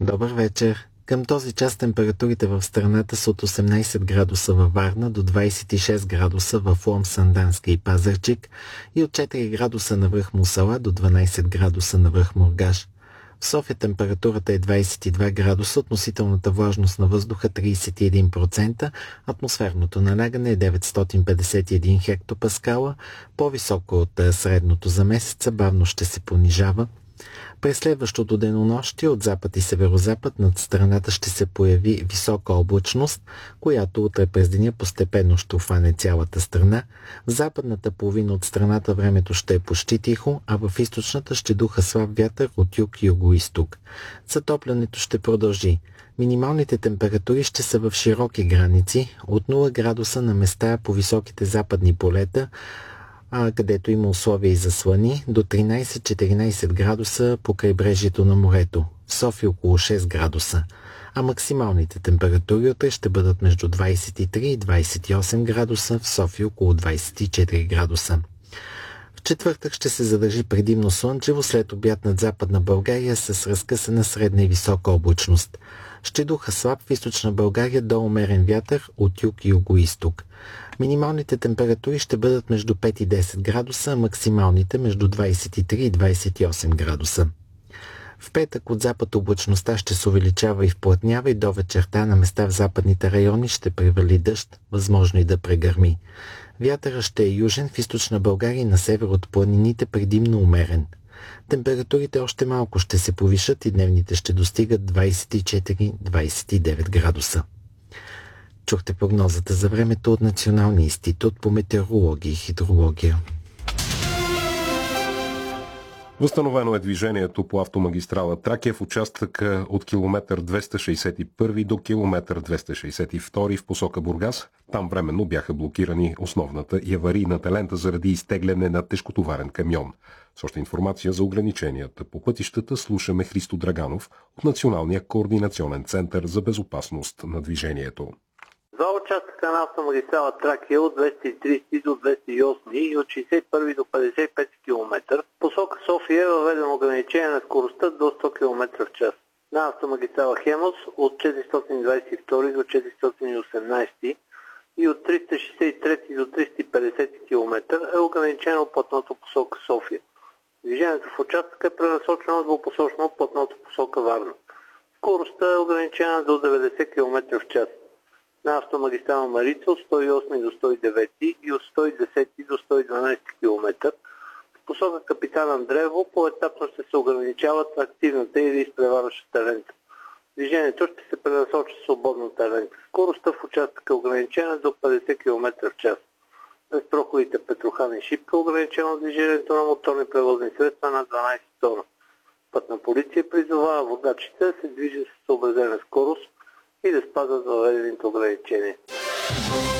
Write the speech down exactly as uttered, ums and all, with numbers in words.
Добър вечер! Към този час температурите в страната са от осемнайсет градуса във Варна до двайсет и шест градуса в Лом, Сандански и Пазарджик и от четири градуса на връх Мусала до дванайсет градуса на връх Мургаш. В София температурата е двайсет и два градуса, относителната влажност на въздуха трийсет и един процента, атмосферното налягане е деветстотин петдесет и един хектопаскала, по-високо от средното за месеца, бавно ще се понижава. През следващото денонощие от запад и северозапад над страната ще се появи висока облачност, която утре през деня постепенно ще обхване цялата страна. В западната половина от страната времето ще е почти тихо, а в източната ще духа слаб вятър от юг и юго-изток. Затоплянето ще продължи. Минималните температури ще са в широки граници, от нула градуса на места по високите западни полета, а където има условия и за слани, до тринайсет-четиринайсет градуса по крайбрежието на морето, в София около шест градуса, а максималните температури утре ще бъдат между двайсет и три и двайсет и осем градуса, в София около двайсет и четири градуса. В четвъртък ще се задържи предимно слънчево, след обяд над Западна България с разкъсана средна и висока облачност. Ще духа слаб в източна България до умерен вятър от юг и юго-изток. Минималните температури ще бъдат между пет и десет градуса, а максималните между двайсет и три и двайсет и осем градуса. В петък от запад облачността ще се увеличава и вплътнява и до вечерта на места в западните райони ще превали дъжд, възможно и да прегърми. Вятърът ще е южен, в източна България и на север от планините предимно умерен. Температурите още малко ще се повишат и дневните ще достигат двайсет и четири до двайсет и девет градуса. Чухте прогнозата за времето от Националния институт по метеорология и хидрология. Възстановено е движението по автомагистрала Тракия в участъка от километър двеста шейсет и първи до километър двеста шейсет и втори в посока Бургас. Там временно бяха блокирани основната и аварийната лента заради изтегляне на тежкотоварен камион. С още информация за ограниченията по пътищата слушаме Христо Драганов от Националния координационен център за безопасност на движението. За участъка на автомагистрала Тракия от двеста и трийсет до двеста и осем и от шейсет и първи до петдесет и пети километър, посока София е въведено ограничение на скоростта до сто километра в час. На автомагистрала Хемус от четиристотин двайсет и втори до четиристотин и осемнайсети и от триста шейсет и трети до триста и петдесети километър е ограничено платното посока София. Движението в участъка е пренасочено двупосочно от платното посока Варна. Скоростта е ограничена до деветдесет километра в час. На автомагистрала Марица от сто и осми до сто и девети и от сто и десети до сто и дванайсети километър. В посока Капитан Андреево поетапно ще се ограничават активната или изпреварващата лента. Движението ще се пренасочи свободната лента. Скоростта в участъка е ограничена до петдесет километра в час. През проходите Петрохан и Шипка ограничено движението на моторни превозни средства на дванайсет тона. Пътна полиция призовава водачите да се движат с съобразена скорост и да спазват въведените ограничения.